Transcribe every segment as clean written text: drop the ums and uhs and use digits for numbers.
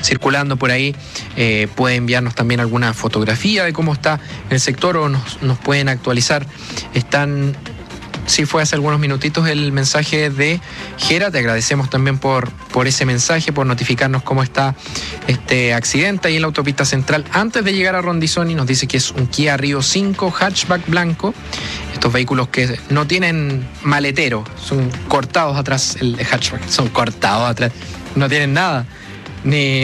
circulando por ahí, puede enviarnos también alguna fotografía de cómo está el sector o nos pueden actualizar. Sí, fue hace algunos minutitos el mensaje de Jera. Te agradecemos también por ese mensaje, por notificarnos cómo está este accidente ahí en la autopista central antes de llegar a Rondizoni. Nos dice que es un Kia Rio 5 hatchback blanco. Estos vehículos que no tienen maletero, son cortados atrás, el hatchback, son cortados atrás, no tienen nada. Ni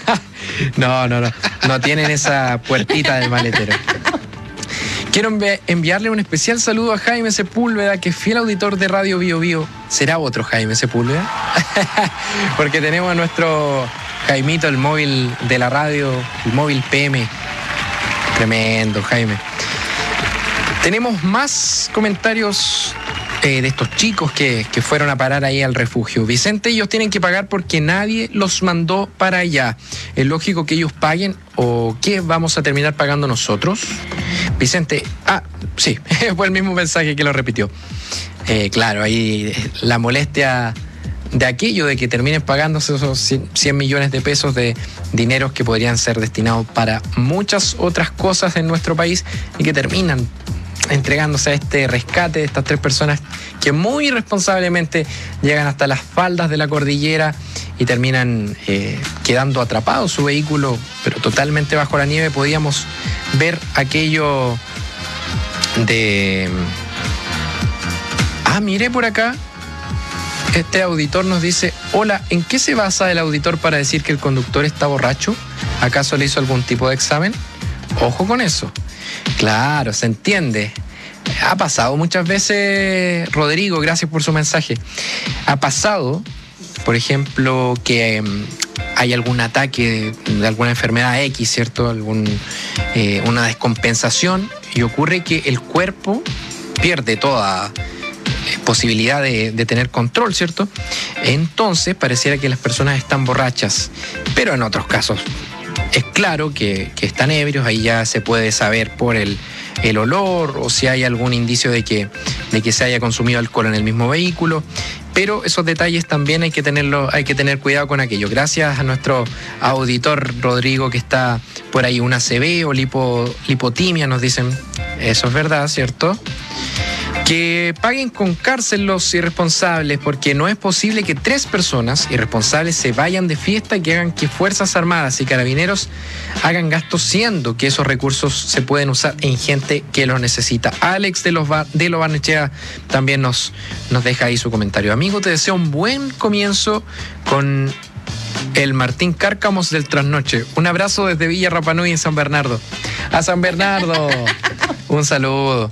no tienen esa puertita del maletero. Quiero enviarle un especial saludo a Jaime Sepúlveda, que es fiel auditor de Radio Bio Bio. ¿Será otro Jaime Sepúlveda? Porque tenemos a nuestro Jaimito, el móvil de la radio, el móvil PM. Tremendo, Jaime. Tenemos más comentarios de estos chicos que fueron a parar ahí al refugio. Vicente, ellos tienen que pagar porque nadie los mandó para allá. ¿Es lógico que ellos paguen o qué vamos a terminar pagando nosotros? Vicente, sí, fue el mismo mensaje que lo repitió. Claro, ahí la molestia de aquello de que terminen pagándose esos 100 millones de pesos de dineros que podrían ser destinados para muchas otras cosas en nuestro país y que terminan entregándose a este rescate de estas 3 personas que muy irresponsablemente llegan hasta las faldas de la cordillera y terminan quedando atrapados su vehículo, pero totalmente bajo la nieve. Podíamos ver aquello de... Mire por acá, este auditor nos dice: hola, ¿en qué se basa el auditor para decir que el conductor está borracho? ¿Acaso le hizo algún tipo de examen? Ojo con eso. Claro, se entiende. Ha pasado muchas veces, Rodrigo, gracias por su mensaje. Ha pasado, por ejemplo, que hay algún ataque de alguna enfermedad X, ¿cierto? Una descompensación, y ocurre que el cuerpo pierde toda posibilidad de tener control, ¿cierto? Entonces pareciera que las personas están borrachas, pero en otros casos es claro que están ebrios. Ahí ya se puede saber por el olor o si hay algún indicio de que se haya consumido alcohol en el mismo vehículo. Pero esos detalles también hay que tener cuidado con aquello. Gracias a nuestro auditor Rodrigo, que está por ahí, una ACV o lipotimia, nos dicen. Eso es verdad, ¿cierto? Que paguen con cárcel los irresponsables, porque no es posible que 3 personas irresponsables se vayan de fiesta y que hagan que Fuerzas Armadas y Carabineros hagan gastos, siendo que esos recursos se pueden usar en gente que los necesita. Alex de Lo Barnechea también nos deja ahí su comentario. Amigo, te deseo un buen comienzo con el Martín Cárcamos del Trasnoche. Un abrazo desde Villa Rapa Nui en San Bernardo. A San Bernardo, un saludo.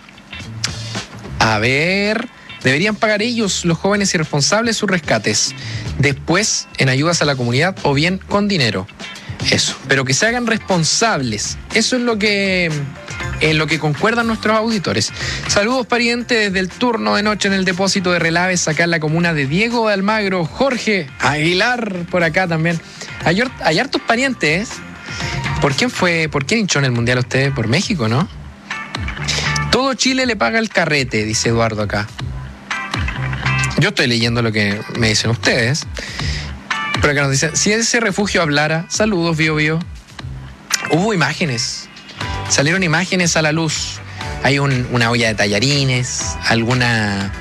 A ver, deberían pagar ellos, los jóvenes irresponsables, sus rescates. Después, en ayudas a la comunidad o bien con dinero. Eso, pero que se hagan responsables. Eso es lo que concuerdan nuestros auditores. Saludos, parientes, desde el turno de noche en el depósito de Relaves, acá en la comuna de Diego de Almagro. Jorge Aguilar, por acá también. Hay hartos parientes. ¿Por quién hinchó en el Mundial usted? Por México, ¿no? Todo Chile le paga el carrete, dice Eduardo acá. Yo estoy leyendo lo que me dicen ustedes. Pero acá nos dicen: si ese refugio hablara, saludos, Bio Bio. Hubo imágenes. Salieron imágenes a la luz. Hay una olla de tallarines, alguna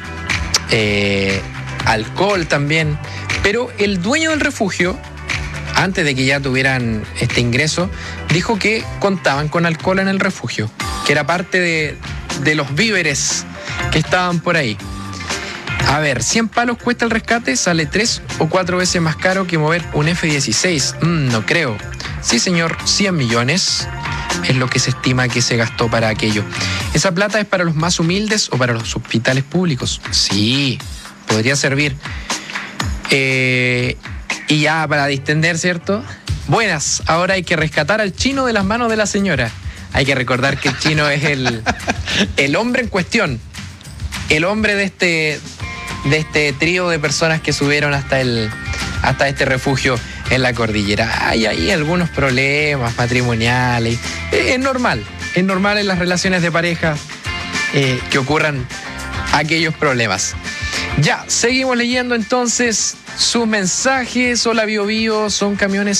alcohol también. Pero el dueño del refugio, antes de que ya tuvieran este ingreso, dijo que contaban con alcohol en el refugio, que era parte de los víveres que estaban por ahí. A ver, 100 palos cuesta el rescate, sale 3 o 4 veces más caro que mover un F-16. No creo. Sí, señor, 100 millones es lo que se estima que se gastó para aquello. ¿Esa plata es para los más humildes o para los hospitales públicos? Sí, podría servir. Y ya para distender, ¿cierto? Buenas, ahora hay que rescatar al chino de las manos de la señora. Hay que recordar que el chino es el hombre en cuestión. El hombre de este trío de personas que subieron hasta este refugio en la cordillera. Hay ahí algunos problemas matrimoniales. Es normal en las relaciones de pareja que ocurran aquellos problemas. Ya, seguimos leyendo entonces sus mensajes. Hola, Bio Bio, son camiones